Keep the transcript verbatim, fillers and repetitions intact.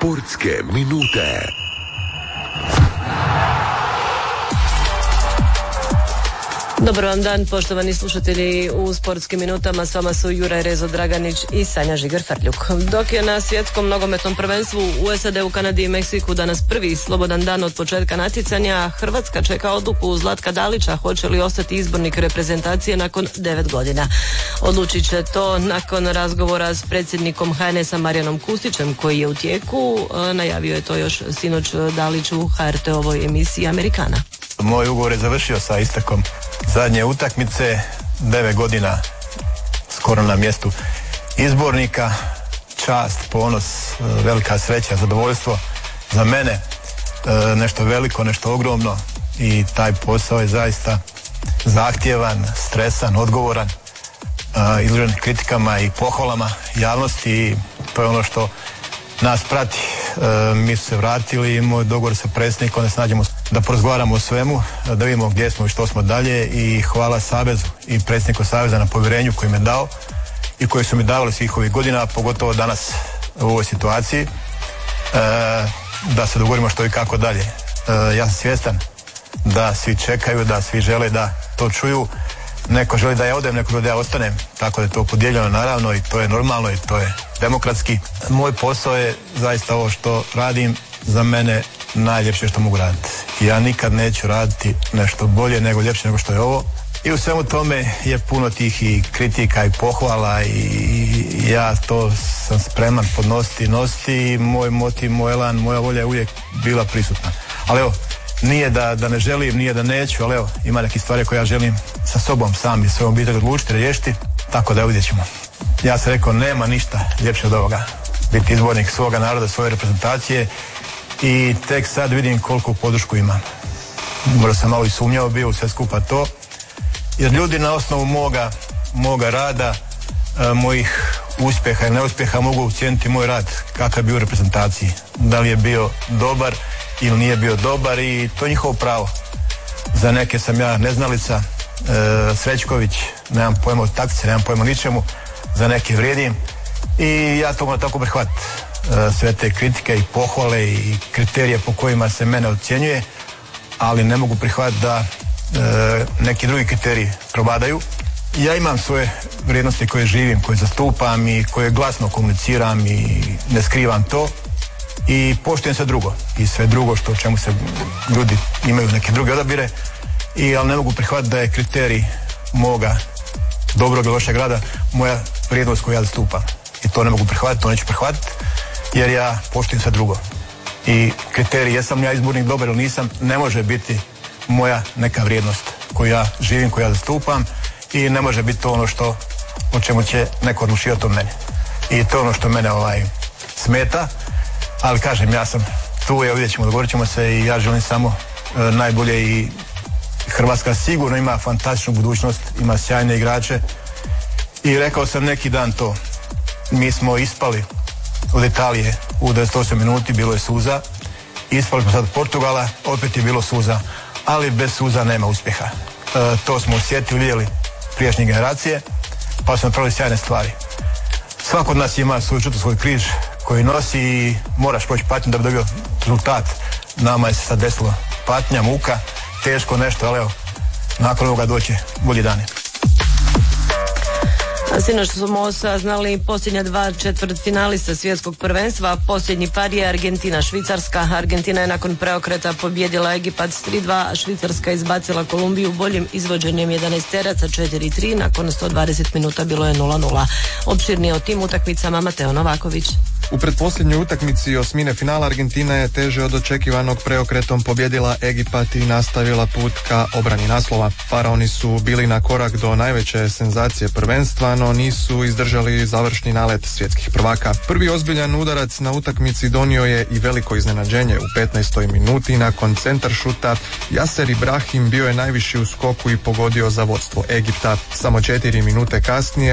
Sportske minute. Dobar vam dan, poštovani slušatelji. U Sportskim minutama s vama su Juraj Rezo Draganić i Sanja Žigar-Ferljuk. Dok je na svjetskom nogometnom prvenstvu u S A D, u Kanadi i Meksiku danas prvi slobodan dan od početka natjecanja, Hrvatska čeka odluku Zlatka Dalića hoće li ostati izbornik reprezentacije nakon devet godina. Odlučit će to nakon razgovora s predsjednikom H N S-a Marijanom Kustićem, koji je u tijeku. Najavio je to još sinoć Dalić u H R T-ovoj emisiji Amerikana. Moj ugovor je završio sa istekom zadnje utakmice, devet godina skoro na mjestu izbornika. Čast, ponos, velika sreća, zadovoljstvo za mene, nešto veliko, nešto ogromno, i taj posao je zaista zahtjevan, stresan, odgovoran, izložen kritikama i pohvalama javnosti, i to je ono što nas prati. Mi su se vratili i moj dogovor sa predsjednikom da se nađemo, da porazgovaramo o svemu, da vidimo gdje smo i što smo dalje, i hvala Savezu i predsjedniku Saveza na povjerenju koji me dao i koji su mi davali svih ovih godina, pogotovo danas u ovoj situaciji, e, da se dogovorimo što i kako dalje. E, ja sam svjestan da svi čekaju, da svi žele da to čuju. Neko želi da ja odem, neko želi da ja ostanem, tako da je to podijeljeno naravno, i to je normalno i to je demokratski. Moj posao je zaista ovo što radim za mene najljepše što mogu raditi. Ja nikad neću raditi nešto bolje nego ljepše nego što je ovo, i u svemu tome je puno tih i kritika i pohvala, i ja to sam spreman podnositi, nositi, i moj motiv, moj elan, moja volja je uvijek bila prisutna. Ali evo, nije da, da ne želim, nije da neću, ali evo, ima neke stvari koje ja želim sa sobom sam i svojom obitelji odlučiti, riješiti, tako da vidjet ćemo. Ja sam rekao, nema ništa ljepše od ovoga, biti izbornik svoga naroda, svoje reprezentacije, i tek sad vidim koliko podršku imam. Možda sam malo i sumnjao bio u sve skupa to, jer ljudi na osnovu moga, moga rada, e, mojih uspjeha i neuspjeha mogu ocijeniti moj rad, kakav je bio u reprezentaciji, da li je bio dobar ili nije bio dobar, i to je njihovo pravo. Za neke sam ja neznalica, e, Srećković, nemam pojma o taktici, nemam pojma o ničemu, za neke vrijedim, i ja to moram tako prihvatiti. E, sve te kritike i pohvale i kriterije po kojima se mene ocjenjuje, ali ne mogu prihvatiti da e, neki drugi kriteriji probadaju. Ja imam svoje vrijednosti koje živim, koje zastupam i koje glasno komuniciram, i ne skrivam to, i poštujem sve drugo i sve drugo što o čemu se ljudi imaju neke druge odabire, i ali ne mogu prihvatiti da je kriterij moga dobrog i lošeg rada moja vrijednost koju ja zastupam, i to ne mogu prihvatiti, to neću prihvatiti, jer ja poštujem sve drugo, i kriterij jesam ja izbornik dobar ili nisam ne može biti moja neka vrijednost koju ja živim, koju ja zastupam, i ne može biti to ono što o čemu će neko odlučivati o meni, i to je ono što mene ovaj smeta. Ali kažem, ja sam tu, evo vidjet ćemo, dogovorit ćemo se, i ja želim samo e, najbolje, i Hrvatska sigurno ima fantastičnu budućnost, ima sjajne igrače, i rekao sam neki dan to, mi smo ispali od Italije u devedeset osmoj minuti, bilo je suza, ispali smo sad od Portugala, opet je bilo suza, ali bez suza nema uspjeha. E, to smo osjetili, vidjeli prijašnje generacije, pa smo napravili sjajne stvari. Svako od nas ima svoju čutu, svoj križ koji nosi, i moraš proći patnju da bi dobio rezultat. Nama je se sad desilo patnja, muka, teško nešto, ali evo, nakon ovoga doće bolji dani. Sinoć smo saznali posljednja dva četvrtfinalista svjetskog prvenstva. Posljednji par je Argentina-Švicarska. Argentina je nakon preokreta pobijedila Egipat s tri dva, a Švicarska izbacila Kolumbiju boljim izvođenjem jedanaesteraca četiri tri. Nakon sto dvadeset minuta bilo je nula nula. Opširnije o tim utakmicama Mateo Novaković. U pretposljednjoj utakmici osmine finala Argentina je teže od očekivanog preokretom pobijedila Egipat i nastavila put ka obrani naslova. Faraoni su bili na korak do najveće senzacije prvenstva, no nisu izdržali završni nalet svjetskih prvaka. Prvi ozbiljan udarac na utakmici donio je i veliko iznenađenje. U petnaestoj minuti nakon centar šuta Jaser Ibrahim bio je najviši u skoku i pogodio za vodstvo Egipta. Samo četiri minute kasnije